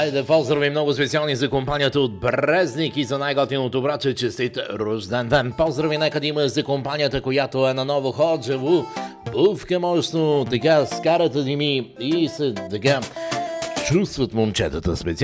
Хайде, поздрави много специални за компанията от Брезник и за най-готиното братче, честит рожден ден. Поздрави нека да има за компанията, която е на Ново Ходжево. Бувка мощно, така скарата ми и се така чувстват момчетата специално.